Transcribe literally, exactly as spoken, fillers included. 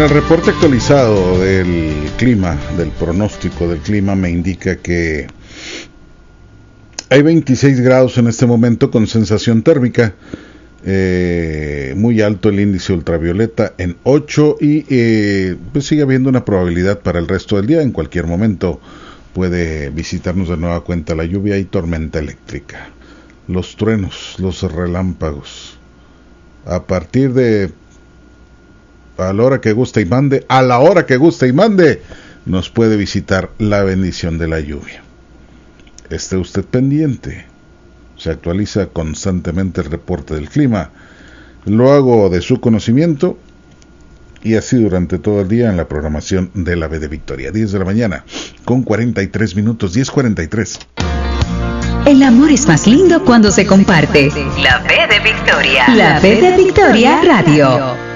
Bueno, el reporte actualizado del clima, del pronóstico del clima, me indica que hay veintiséis grados en este momento con sensación térmica, eh, muy alto el índice ultravioleta en ocho y eh, pues sigue habiendo una probabilidad para el resto del día. En cualquier momento puede visitarnos de nueva cuenta la lluvia y tormenta eléctrica, los truenos, los relámpagos. A partir de a la hora que guste y mande, a la hora que guste y mande, nos puede visitar la bendición de la lluvia. Esté usted pendiente. Se actualiza constantemente el reporte del clima. Lo hago de su conocimiento y así durante todo el día en la programación de la B de Victoria. diez de la mañana con cuarenta y tres minutos, diez cuarenta y tres. El amor es más lindo cuando se comparte. La B de Victoria. La B de Victoria Radio.